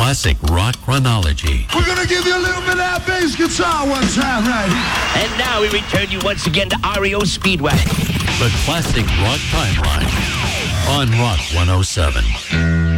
Classic rock chronology. We're going to give you a little bit of that bass guitar one time right here. And now we return you once again to REO Speedway. The Classic Rock Timeline on Rock 107.